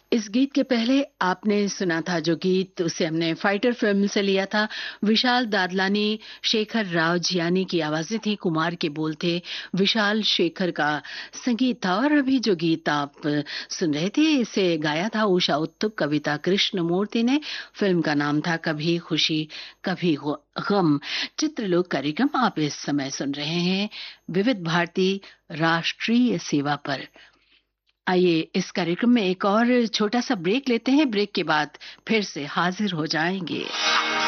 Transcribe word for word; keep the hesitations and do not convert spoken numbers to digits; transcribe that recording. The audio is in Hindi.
इस गीत के पहले आपने सुना था जो गीत, उसे हमने फाइटर फिल्म से लिया था। विशाल दादलानी, शेखर राव जियानी की आवाजें थी, कुमार के बोल थे, विशाल शेखर का संगीत था। और अभी जो गीत आप सुन रहे थे इसे गाया था उषा उत्तुप, कविता कृष्णमूर्ति ने। फिल्म का नाम था कभी खुशी कभी गम। चित्रलोक कार्यक्रम आप इस समय सुन रहे हैं विविध भारती राष्ट्रीय सेवा पर। आइए इस कार्यक्रम में एक और छोटा सा ब्रेक लेते हैं। ब्रेक के बाद फिर से हाजिर हो जाएंगे।